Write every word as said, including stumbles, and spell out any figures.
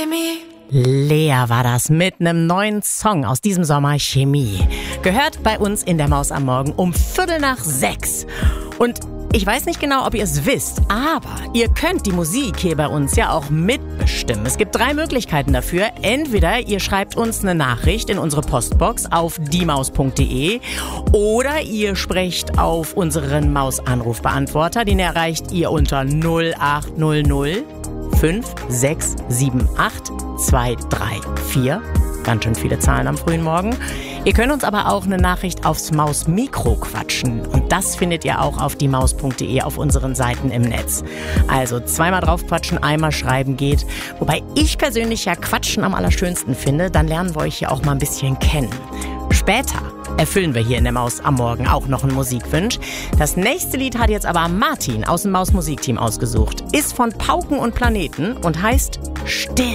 Lea war das mit einem neuen Song aus diesem Sommer, Chemie. Gehört bei uns in der Maus am Morgen um Viertel nach sechs. Und ich weiß nicht genau, ob ihr es wisst, aber ihr könnt die Musik hier bei uns ja auch mitbestimmen. Es gibt drei Möglichkeiten dafür. Entweder ihr schreibt uns eine Nachricht in unsere Postbox auf diemaus punkt de oder ihr sprecht auf unseren Maus-Anrufbeantworter. Den erreicht ihr unter null acht null null fünf sechs sieben acht zwei drei vier. Ganz schön viele Zahlen am frühen Morgen. Ihr könnt uns aber auch eine Nachricht aufs Maus-Mikro quatschen. Und das findet ihr auch auf diemaus punkt de auf unseren Seiten im Netz. Also zweimal drauf quatschen, einmal schreiben geht. Wobei ich persönlich ja Quatschen am allerschönsten finde. Dann lernen wir euch hier auch mal ein bisschen kennen. Später erfüllen wir hier in der Maus am Morgen auch noch einen Musikwunsch. Das nächste Lied hat jetzt aber Martin aus dem Maus-Musikteam ausgesucht. Ist von Pauken und Planeten und heißt Still.